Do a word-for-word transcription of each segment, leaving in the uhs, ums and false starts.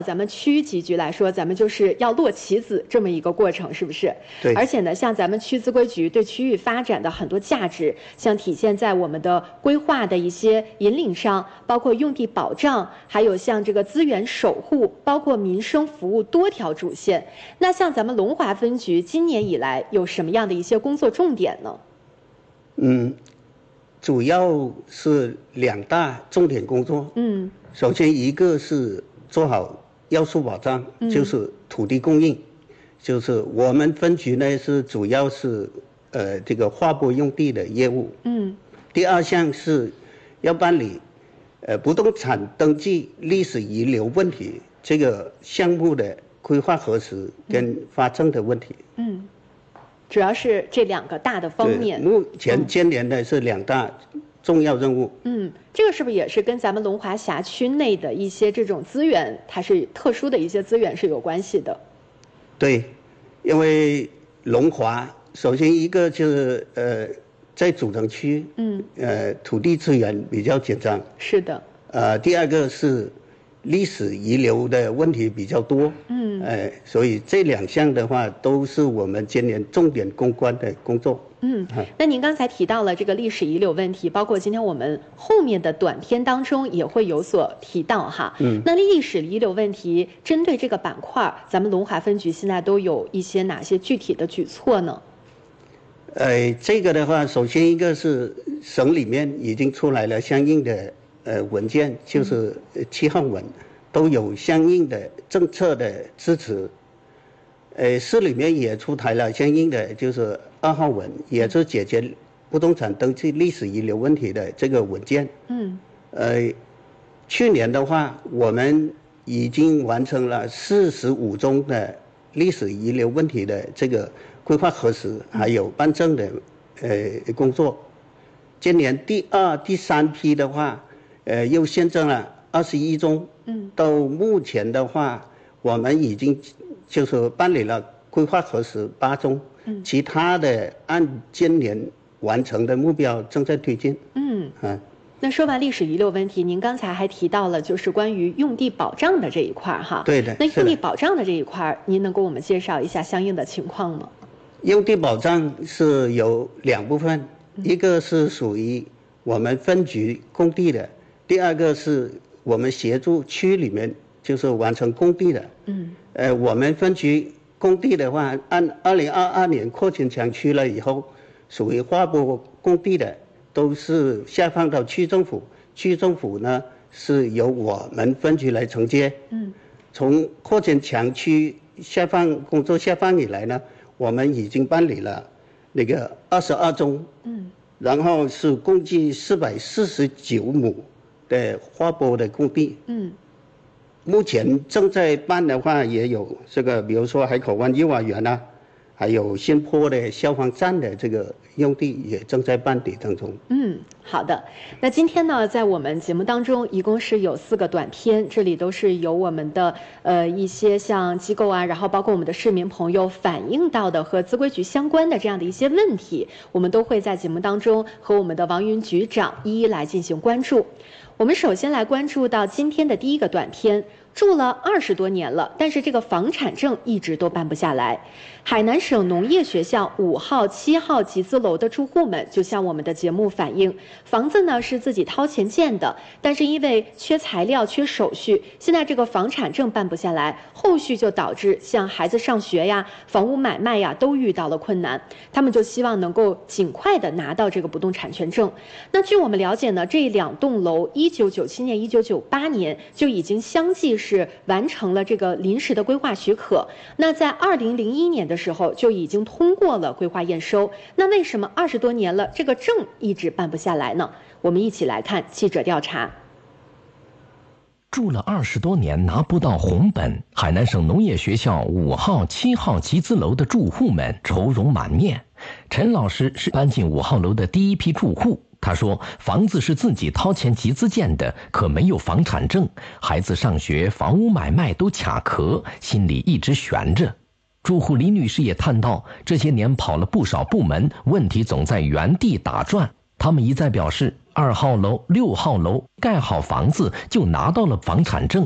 咱们区级局来说，咱们就是要落棋子这么一个过程，是不是？ 对。 而且呢，像咱们区资规局对区域发展的很多价值，像体现在我们的规划的一些引领上，包括用地保障，还有像这个资源守护，包括民生服务多条主线。那像咱们龙华分局今年以来有什么样的一些工作重点呢？ 嗯，主要是两大重点工作。嗯，首先一个是做好要素保障，就是土地供应，嗯、就是我们分局呢是主要是呃这个划拨用地的业务。嗯，第二项是要办理呃不动产登记历史遗留问题这个项目的规划核实跟发证的问题。嗯， 主要是这两个大的方面。 目前今年的是两大重要任务。 嗯，这个是不是也是跟咱们龙华辖区内的一些这种资源，它是特殊的一些资源是有关系的？ 对，因为龙华首先一个就是呃在主城区，嗯，呃土地资源比较紧张。 是的。 呃，第二个是历史遗留的问题比较多。嗯，呃，所以这两项的话都是我们今年重点攻关的工作。 嗯，那您刚才提到了这个历史遗留问题，包括今天我们后面的短片当中也会有所提到哈。嗯，那历史遗留问题针对这个板块，咱们龙华分局现在都有一些哪些具体的举措呢？ 呃，这个的话，首先一个是省里面已经出来了相应的呃文件，就是七号文，都有相应的政策的支持。呃，市里面也出台了相应的就是二号文，也是解决不动产登记历史遗留问题的这个文件。嗯。呃，去年的话，我们已经完成了四十五宗的历史遗留问题的这个规划核实，还有办证的呃工作。今年第二、第三批的话，呃，又新增了二十一宗。嗯。到目前的话，我们已经就是办理了规划核实八宗，嗯，其他的按今年完成的目标正在推进。嗯，啊， 那说完历史遗留问题，您刚才还提到了就是关于用地保障的这一块哈。 对的。 那用地保障的这一块，您能给我们介绍一下相应的情况吗？ 用地保障是有两部分，嗯、一个是属于我们分局供地的，第二个是我们协助区里面就是完成供地的。嗯。呃，我们分局供地的话，按二零二二年扩迁强区了以后，属于划拨供地的，都是下放到区政府，区政府呢是由我们分局来承接。嗯，从扩迁强区下放工作下放以来呢，我们已经办理了那个二十二宗。嗯，然后是共计四百四十九亩的划拨的供地。嗯。目前正在办的话，也有这个，比如说海口湾幼儿园啊，还有新坡的消防站的这个用地也正在办理当中。 嗯，好的。那今天呢，在我们节目当中，一共是有四个短片，这里都是由我们的呃一些像机构啊，然后包括我们的市民朋友反映到的和资规局相关的这样的一些问题，我们都会在节目当中和我们的王云局长一一来进行关注。我们首先来关注到今天的第一个短片，住了二十多年了，但是这个房产证一直都办不下来。海南省农业学校五号、七号集资楼的住户们就向我们的节目反映，房子呢是自己掏钱建的，但是因为缺材料、缺手续，现在这个房产证办不下来，后续就导致像孩子上学呀、房屋买卖呀都遇到了困难。他们就希望能够尽快的拿到这个不动产权证。那据我们了解呢，这两栋楼一九九七年、一九九八年就已经相继是完成了这个临时的规划许可。那在二零零一年的时候就已经通过了规划验收。那为什么二十多年了，这个证一直办不下来呢？我们一起来看记者调查。 住了二十多年拿不到红本，海南省农业学校五号、七号集资楼的住户们愁容满面。陈老师是搬进五号楼的第一批住户。他说，房子是自己掏钱集资建的，可没有房产证，孩子上学、房屋买卖都卡壳，心里一直悬着。住户李女士也叹道，这些年跑了不少部门，问题总在原地打转。他们一再表示，二号楼、六号楼盖好房子就拿到了房产证，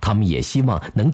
他们也希望能